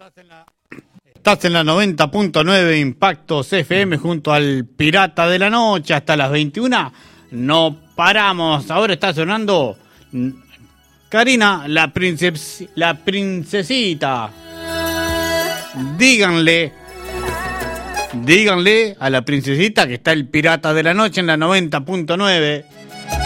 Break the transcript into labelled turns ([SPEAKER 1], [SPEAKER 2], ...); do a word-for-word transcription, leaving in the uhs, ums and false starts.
[SPEAKER 1] Estás en la, estás en la noventa punto nueve Impactos F M junto al Pirata de la Noche hasta las veintiuna. No paramos. Ahora está sonando Karina, la, princes, la princesita. Díganle, díganle a la princesita que está el Pirata de la Noche en la noventa punto nueve.